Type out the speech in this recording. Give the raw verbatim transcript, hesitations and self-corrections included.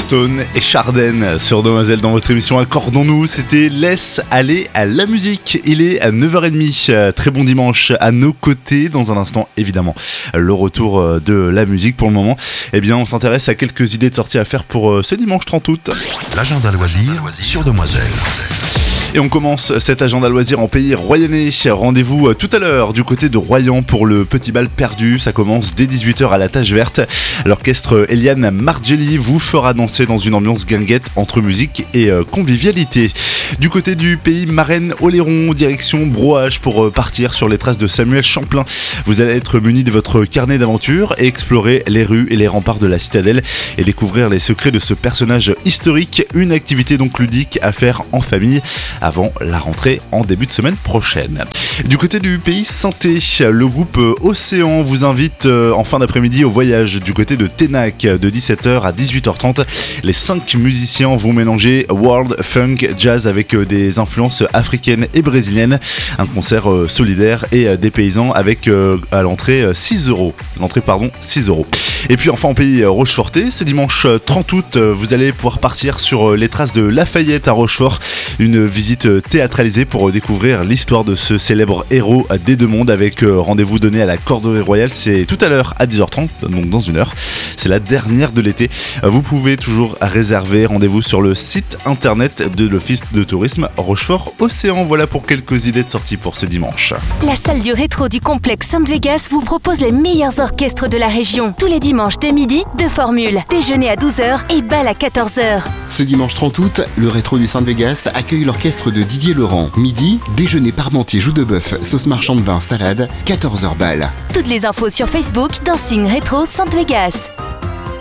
Stone et Chardin sur Demoiselle dans votre émission Accordons-nous. C'était Laisse aller à la musique. Il est à neuf heures trente. Très bon dimanche à nos côtés. Dans un instant, évidemment, le retour de la musique. Pour le moment, eh bien, on s'intéresse à quelques idées de sortie à faire pour ce dimanche trente août. L'agenda loisir sur Demoiselle. Et on commence cet agenda loisir en pays royannais. Rendez-vous tout à l'heure du côté de Royan pour le petit bal perdu. Ça commence dès dix-huit heures à la Tache Verte. L'orchestre Eliane Margelli vous fera danser dans une ambiance guinguette entre musique et convivialité. Du côté du pays Marennes-Oléron, direction Brouage pour partir sur les traces de Samuel Champlain. Vous allez être muni de votre carnet d'aventure et explorer les rues et les remparts de la citadelle et découvrir les secrets de ce personnage historique. Une activité donc ludique à faire en famille avant la rentrée en début de semaine prochaine. Du côté du pays Santé, le groupe Océan vous invite en fin d'après-midi au voyage du côté de Ténac de dix-sept heures à dix-huit heures trente. Les cinq musiciens vont mélanger world, funk, jazz avec des influences africaines et brésiliennes. Un concert solidaire et dépaysant avec à l'entrée six euros. L'entrée pardon, six euros. Et puis enfin en pays Rochefortais, ce dimanche trente août, vous allez pouvoir partir sur les traces de Lafayette à Rochefort. Une visite théâtralisée pour découvrir l'histoire de ce célèbre héros des deux mondes avec rendez-vous donné à la Corderie Royale. C'est tout à l'heure à dix heures trente, donc dans une heure. C'est la dernière de l'été. Vous pouvez toujours réserver rendez-vous sur le site internet de l'Office de tourisme Rochefort-Océan. Voilà pour quelques idées de sortie pour ce dimanche. La salle du rétro du complexe Sainte-Vegas vous propose les meilleurs orchestres de la région. Tous les dimanches dès midi, deux formules. Déjeuner à douze heures et bal à quatorze heures. Ce dimanche trente août, le rétro du Sainte-Vegas accueille l'orchestre de Didier Laurent. Midi, déjeuner parmentier, joues de bœuf, sauce marchand de vin, salade, quatorze heures bal. Toutes les infos sur Facebook, Dancing Rétro Sainte-Vegas.